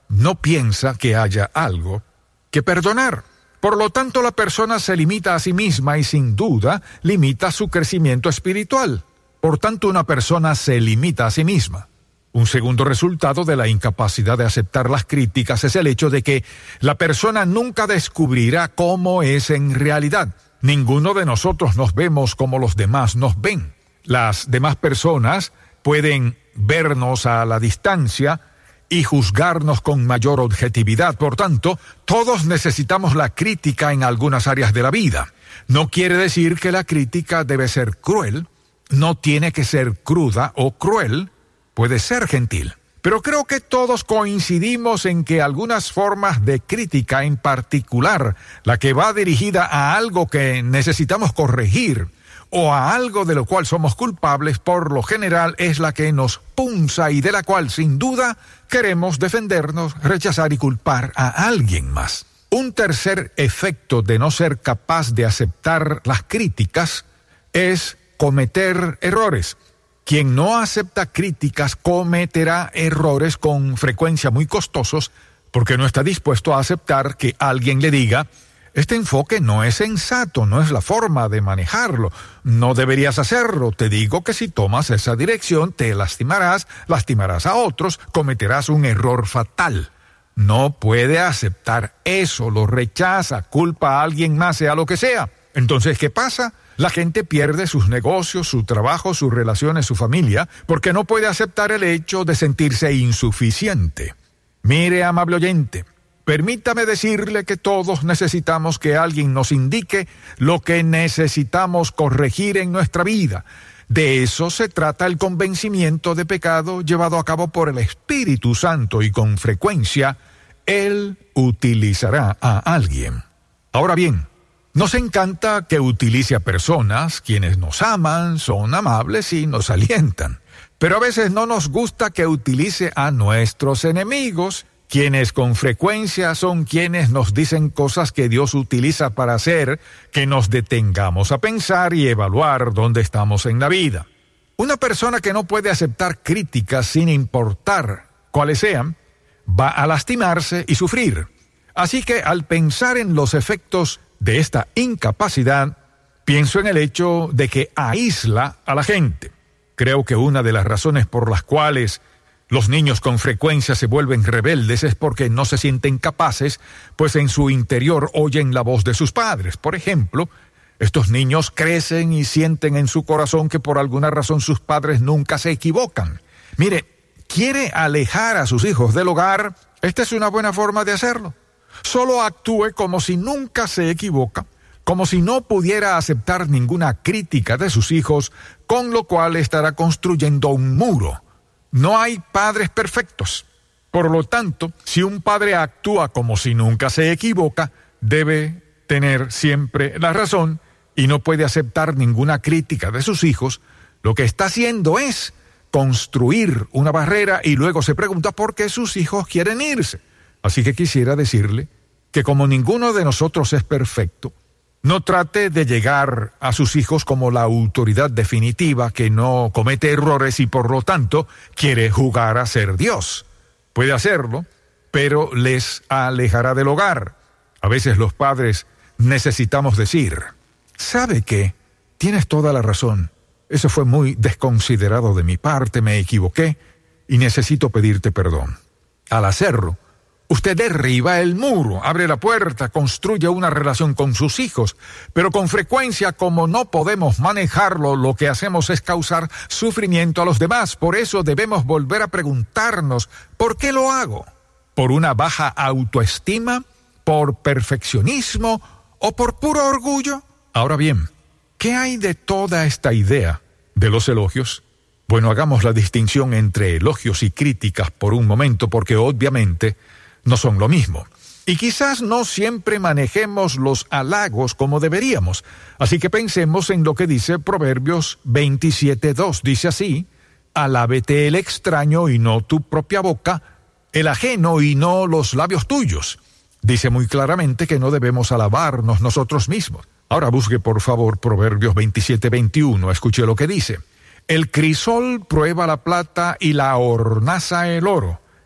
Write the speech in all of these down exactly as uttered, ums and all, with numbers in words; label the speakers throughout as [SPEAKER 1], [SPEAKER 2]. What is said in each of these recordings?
[SPEAKER 1] no piensa que haya algo que perdonar. Por lo tanto, la persona se limita a sí misma y sin duda limita su crecimiento espiritual. Por tanto, una persona se limita a sí misma. Un segundo resultado de la incapacidad de aceptar las críticas es el hecho de que la persona nunca descubrirá cómo es en realidad. Ninguno de nosotros nos vemos como los demás nos ven. Las demás personas pueden vernos a la distancia y juzgarnos con mayor objetividad. Por tanto, todos necesitamos la crítica en algunas áreas de la vida. No quiere decir que la crítica debe ser cruel, no tiene que ser cruda o cruel, puede ser gentil. Pero creo que todos coincidimos en que algunas formas de crítica, en particular la que va dirigida a algo que necesitamos corregir, o a algo de lo cual somos culpables, por lo general es la que nos punza y de la cual sin duda queremos defendernos, rechazar y culpar a alguien más. Un tercer efecto de no ser capaz de aceptar las críticas es cometer errores. Quien no acepta críticas cometerá errores con frecuencia muy costosos porque no está dispuesto a aceptar que alguien le diga: este enfoque no es sensato, no es la forma de manejarlo, no deberías hacerlo, te digo que si tomas esa dirección te lastimarás, lastimarás a otros, cometerás un error fatal. No puede aceptar eso, lo rechaza, culpa a alguien más, sea lo que sea. Entonces, ¿qué pasa? La gente pierde sus negocios, su trabajo, sus relaciones, su familia, porque no puede aceptar el hecho de sentirse insuficiente. Mire, amable oyente, permítame decirle que todos necesitamos que alguien nos indique lo que necesitamos corregir en nuestra vida. De eso se trata el convencimiento de pecado llevado a cabo por el Espíritu Santo y con frecuencia Él utilizará a alguien. Ahora bien, nos encanta que utilice a personas quienes nos aman, son amables y nos alientan. Pero a veces no nos gusta que utilice a nuestros enemigos, quienes con frecuencia son quienes nos dicen cosas que Dios utiliza para hacer que nos detengamos a pensar y evaluar dónde estamos en la vida. Una persona que no puede aceptar críticas sin importar cuáles sean, va a lastimarse y sufrir. Así que al pensar en los efectos de esta incapacidad, pienso en el hecho de que aísla a la gente. Creo que una de las razones por las cuales los niños con frecuencia se vuelven rebeldes es porque no se sienten capaces, pues en su interior oyen la voz de sus padres. Por ejemplo, estos niños crecen y sienten en su corazón que por alguna razón sus padres nunca se equivocan. Mire, ¿quiere alejar a sus hijos del hogar? Esta es una buena forma de hacerlo. Solo actúe como si nunca se equivoca, como si no pudiera aceptar ninguna crítica de sus hijos, con lo cual estará construyendo un muro. No hay padres perfectos. Por lo tanto, si un padre actúa como si nunca se equivoca, debe tener siempre la razón y no puede aceptar ninguna crítica de sus hijos. Lo que está haciendo es construir una barrera y luego se pregunta por qué sus hijos quieren irse. Así que quisiera decirle que como ninguno de nosotros es perfecto, no trate de llegar a sus hijos como la autoridad definitiva que no comete errores y por lo tanto quiere jugar a ser Dios. Puede hacerlo, pero les alejará del hogar. A veces los padres necesitamos decir: ¿sabe qué? Tienes toda la razón. Eso fue muy desconsiderado de mi parte, me equivoqué y necesito pedirte perdón. Al hacerlo, usted derriba el muro, abre la puerta, construye una relación con sus hijos, pero con frecuencia, como no podemos manejarlo, lo que hacemos es causar sufrimiento a los demás. Por eso debemos volver a preguntarnos, ¿por qué lo hago? ¿Por una baja autoestima? ¿Por perfeccionismo? ¿O por puro orgullo? Ahora bien, ¿qué hay de toda esta idea de los elogios? Bueno, hagamos la distinción entre elogios y críticas por un momento, porque obviamente no son lo mismo. Y quizás no siempre manejemos los halagos como deberíamos. Así que pensemos en lo que dice Proverbios veintisiete dos. Dice así: alábete el extraño y no tu propia boca, el ajeno y no los labios tuyos. Dice muy claramente que no debemos alabarnos nosotros mismos. Ahora busque por favor Proverbios veintisiete veintiuno. Escuche lo que dice: el crisol prueba la plata y la hornaza el oro,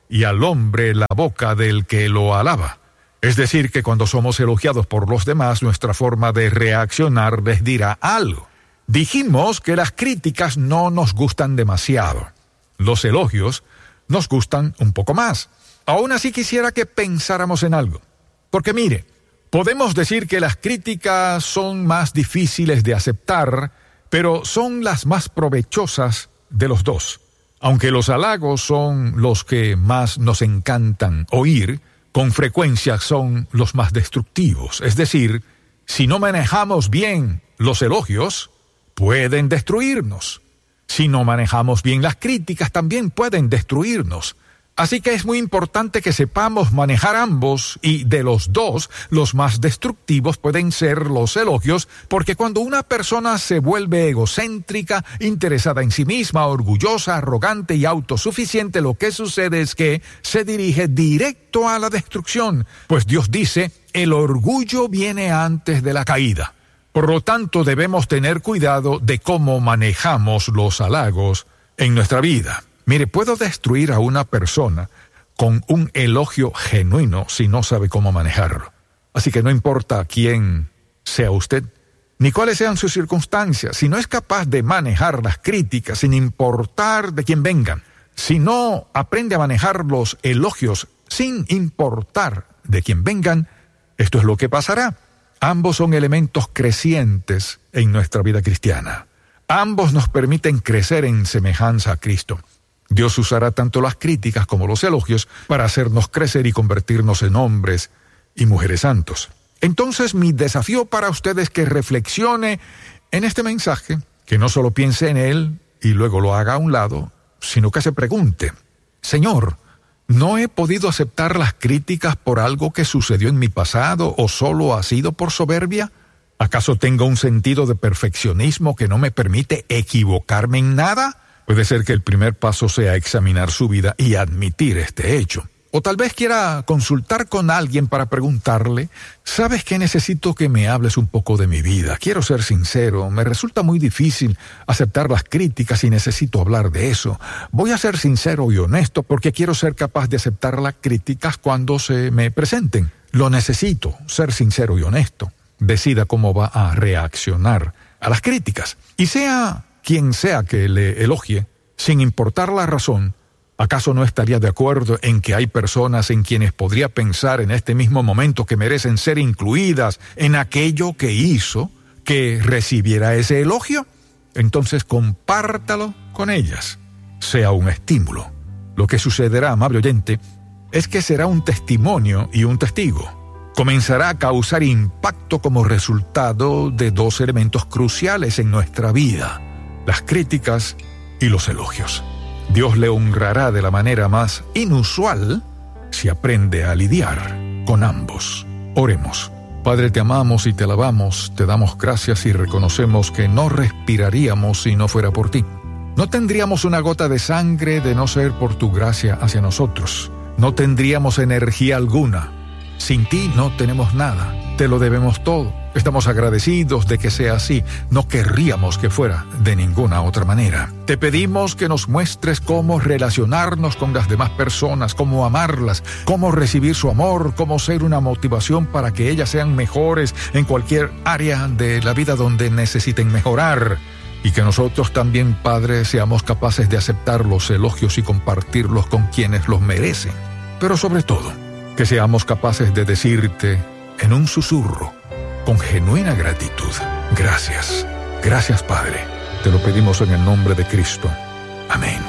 [SPEAKER 1] y al hombre la boca del que lo alaba. Es decir, que cuando somos elogiados por los demás, nuestra forma de reaccionar les dirá algo. Dijimos que las críticas no nos gustan demasiado. Los elogios nos gustan un poco más. Aún así quisiera que pensáramos en algo. Porque mire, podemos decir que las críticas son más difíciles de aceptar, pero son las más provechosas de los dos. Aunque los halagos son los que más nos encantan oír, con frecuencia son los más destructivos. Es decir, si no manejamos bien los elogios, pueden destruirnos. Si no manejamos bien las críticas, también pueden destruirnos. Así que es muy importante que sepamos manejar ambos, y de los dos, los más destructivos pueden ser los elogios, porque cuando una persona se vuelve egocéntrica, interesada en sí misma, orgullosa, arrogante y autosuficiente, lo que sucede es que se dirige directo a la destrucción, pues Dios dice, el orgullo viene antes de la caída. Por lo tanto, debemos tener cuidado de cómo manejamos los halagos en nuestra vida. Mire, puedo destruir a una persona con un elogio genuino si no sabe cómo manejarlo. Así que no importa quién sea usted, ni cuáles sean sus circunstancias, si no es capaz de manejar las críticas sin importar de quién vengan, si no aprende a manejar los elogios sin importar de quién vengan, esto es lo que pasará. Ambos son elementos crecientes en nuestra vida cristiana. Ambos nos permiten crecer en semejanza a Cristo. Dios usará tanto las críticas como los elogios para hacernos crecer y convertirnos en hombres y mujeres santos. Entonces, mi desafío para usted es que reflexione en este mensaje, que no solo piense en él y luego lo haga a un lado, sino que se pregunte, Señor, ¿no he podido aceptar las críticas por algo que sucedió en mi pasado o solo ha sido por soberbia? ¿Acaso tengo un sentido de perfeccionismo que no me permite equivocarme en nada? Puede ser que el primer paso sea examinar su vida y admitir este hecho. O tal vez quiera consultar con alguien para preguntarle, ¿sabes qué? Necesito que me hables un poco de mi vida. Quiero ser sincero, me resulta muy difícil aceptar las críticas y necesito hablar de eso. Voy a ser sincero y honesto porque quiero ser capaz de aceptar las críticas cuando se me presenten. Lo necesito, ser sincero y honesto. Decida cómo va a reaccionar a las críticas. Y sea quien sea que le elogie, sin importar la razón, ¿acaso no estaría de acuerdo en que hay personas en quienes podría pensar en este mismo momento que merecen ser incluidas en aquello que hizo que recibiera ese elogio? Entonces compártalo con ellas, sea un estímulo. Lo que sucederá, amable oyente, es que será un testimonio y un testigo. Comenzará a causar impacto como resultado de dos elementos cruciales en nuestra vida: las críticas y los elogios. Dios le honrará de la manera más inusual si aprende a lidiar con ambos. Oremos. Padre, te amamos y te alabamos, te damos gracias y reconocemos que no respiraríamos si no fuera por ti. No tendríamos una gota de sangre de no ser por tu gracia hacia nosotros. No tendríamos energía alguna. Sin ti no tenemos nada. Te lo debemos todo. Estamos agradecidos de que sea así. No querríamos que fuera de ninguna otra manera. Te pedimos que nos muestres cómo relacionarnos con las demás personas, cómo amarlas, cómo recibir su amor, cómo ser una motivación para que ellas sean mejores en cualquier área de la vida donde necesiten mejorar. Y que nosotros también, Padre, seamos capaces de aceptar los elogios y compartirlos con quienes los merecen. Pero sobre todo, que seamos capaces de decirte en un susurro, con genuina gratitud: gracias, gracias Padre. Te lo pedimos en el nombre de Cristo. Amén.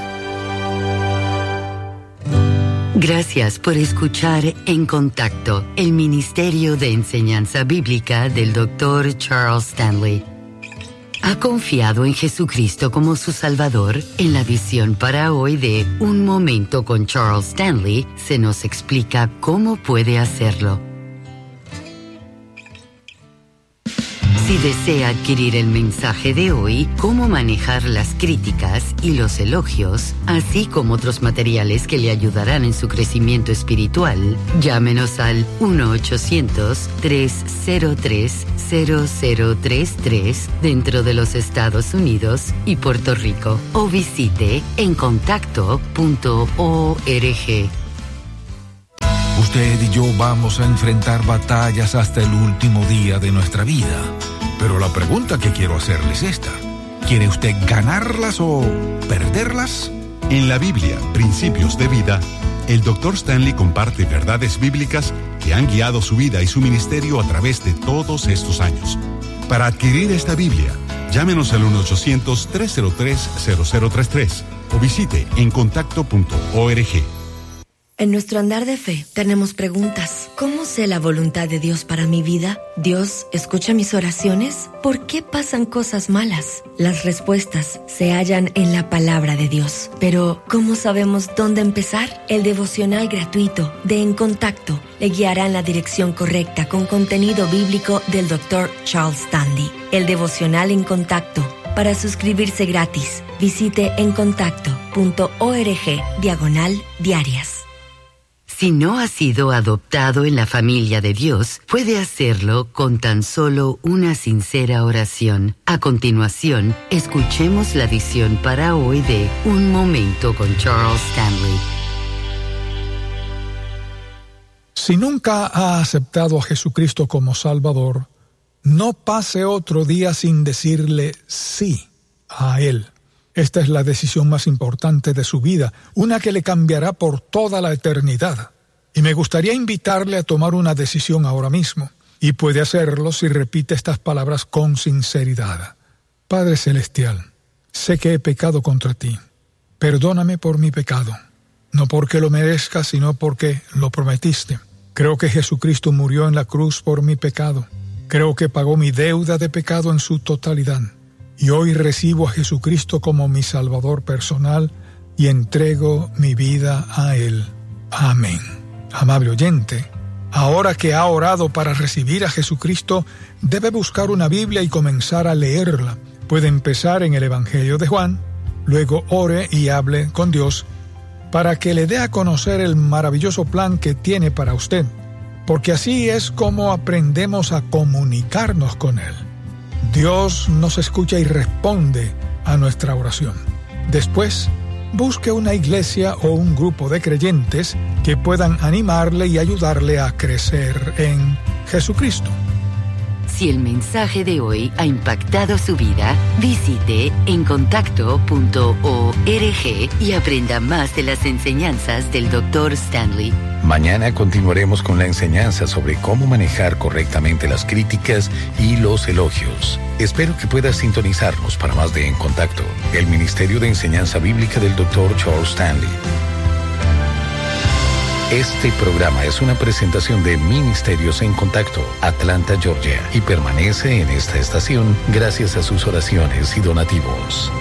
[SPEAKER 2] Gracias por escuchar En Contacto, el Ministerio de Enseñanza Bíblica del doctor Charles Stanley. ¿Ha confiado en Jesucristo como su Salvador? En la visión para hoy de Un Momento con Charles Stanley, se nos explica cómo puede hacerlo. Si desea adquirir el mensaje de hoy, cómo manejar las críticas y los elogios, así como otros materiales que le ayudarán en su crecimiento espiritual, llámenos al uno ochocientos, tres cero tres, cero cero tres tres dentro de los Estados Unidos y Puerto Rico, o visite en contacto punto org.
[SPEAKER 1] Usted y yo vamos a enfrentar batallas hasta el último día de nuestra vida. Pero la pregunta que quiero hacerle es esta. ¿Quiere usted ganarlas o perderlas?
[SPEAKER 3] En la Biblia, Principios de Vida, el doctor Stanley comparte verdades bíblicas que han guiado su vida y su ministerio a través de todos estos años. Para adquirir esta Biblia, llámenos al uno ochocientos, tres cero tres, cero cero tres tres o visite encontacto punto org.
[SPEAKER 4] En nuestro andar de fe tenemos preguntas. ¿Cómo sé la voluntad de Dios para mi vida? ¿Dios escucha mis oraciones? ¿Por qué pasan cosas malas? Las respuestas se hallan en la palabra de Dios. Pero, ¿cómo sabemos dónde empezar? El devocional gratuito de En Contacto le guiará en la dirección correcta con contenido bíblico del doctor Charles Stanley. El devocional En Contacto. Para suscribirse gratis, visite encontacto punto org diagonal diarias.
[SPEAKER 2] Si no ha sido adoptado en la familia de Dios, puede hacerlo con tan solo una sincera oración. A continuación, escuchemos la edición para hoy de Un Momento con Charles Stanley.
[SPEAKER 1] Si nunca ha aceptado a Jesucristo como Salvador, no pase otro día sin decirle sí a Él. Esta es la decisión más importante de su vida, una que le cambiará por toda la eternidad. Y me gustaría invitarle a tomar una decisión ahora mismo. Y puede hacerlo si repite estas palabras con sinceridad. Padre Celestial, sé que he pecado contra ti. Perdóname por mi pecado. No porque lo merezca, sino porque lo prometiste. Creo que Jesucristo murió en la cruz por mi pecado. Creo que pagó mi deuda de pecado en su totalidad. Y hoy recibo a Jesucristo como mi Salvador personal y entrego mi vida a Él. Amén. Amable oyente, ahora que ha orado para recibir a Jesucristo, debe buscar una Biblia y comenzar a leerla. Puede empezar en el Evangelio de Juan, luego ore y hable con Dios para que le dé a conocer el maravilloso plan que tiene para usted, porque así es como aprendemos a comunicarnos con Él. Dios nos escucha y responde a nuestra oración. Después, busque una iglesia o un grupo de creyentes que puedan animarle y ayudarle a crecer en Jesucristo.
[SPEAKER 2] Si el mensaje de hoy ha impactado su vida, visite encontacto punto org y aprenda más de las enseñanzas del doctor Stanley.
[SPEAKER 5] Mañana continuaremos con la enseñanza sobre cómo manejar correctamente las críticas y los elogios. Espero que puedas sintonizarnos para más de En Contacto, el Ministerio de Enseñanza Bíblica del doctor Charles Stanley. Este programa es una presentación de Ministerios En Contacto, Atlanta, Georgia, y permanece en esta estación gracias a sus oraciones y donativos.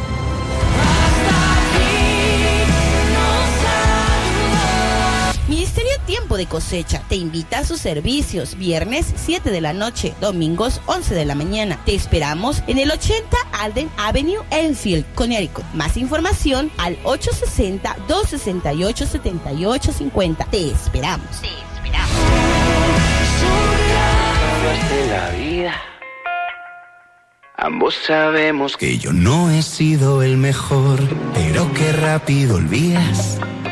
[SPEAKER 6] Ministerio Tiempo de Cosecha te invita a sus servicios viernes siete de la noche, domingos once de la mañana. Te esperamos en el ochenta Alden Avenue, Enfield, Connecticut. Más información al ocho seis cero, dos seis ocho, siete ocho cinco cero. Te esperamos. Te esperamos.
[SPEAKER 7] De la vida. Ambos sabemos que yo no he sido el mejor, pero qué rápido olvidas